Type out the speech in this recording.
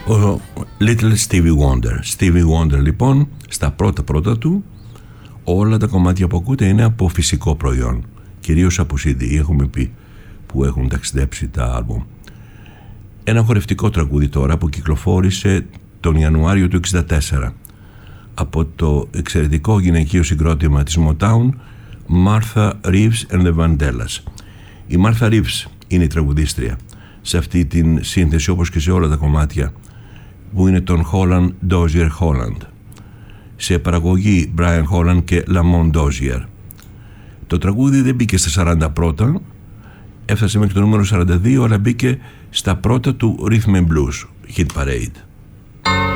Ο Little Stevie Wonder. Stevie Wonder λοιπόν, στα πρώτα του, όλα τα κομμάτια που ακούτε είναι από φυσικό προϊόν, κυρίως από CD, έχουμε πει, που έχουν ταξιδέψει τα άλμπουμ. Ένα χορευτικό τραγούδι τώρα που κυκλοφόρησε τον Ιανουάριο του 1964 από το εξαιρετικό γυναικείο συγκρότημα της Motown, Martha Reeves and the Vandellas. Η Martha Reeves είναι η τραγουδίστρια σε αυτή την σύνθεση, όπως και σε όλα τα κομμάτια, που είναι των Holland Dozier Holland, σε παραγωγή Brian Holland και Lamont Dozier. Το τραγούδι δεν μπήκε στα 40 πρώτα, έφτασε μέχρι το νούμερο 42, αλλά μπήκε στα πρώτα του Rhythm and Blues Hit Parade.